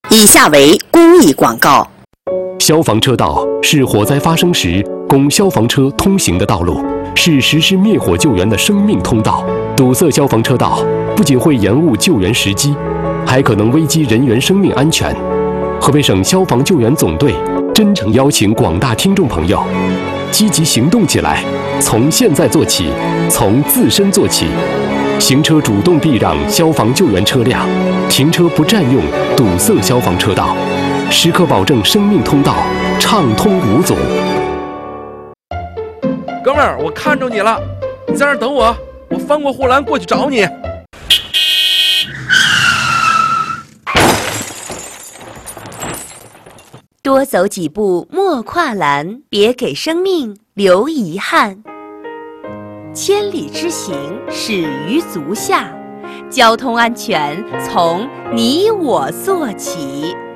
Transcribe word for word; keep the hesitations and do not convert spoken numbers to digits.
以下为公益广告。 消防车道是火灾发生时供消防车通行的道路，是实施灭火救援的生命通道。堵塞消防车道不仅会延误救援时机，还可能危及人员生命安全。河北省消防救援总队真诚邀请广大听众朋友积极行动起来，从现在做起，从自身做起。行车主动避让消防救援车辆，停车不占用堵塞消防车道，时刻保证生命通道畅通无阻。 哥们儿，我看着你了，你在那儿等我，我翻过护栏过去找你。 多走几步莫跨栏，别给生命留遗憾。千里之行，始于足下，交通安全从你我做起。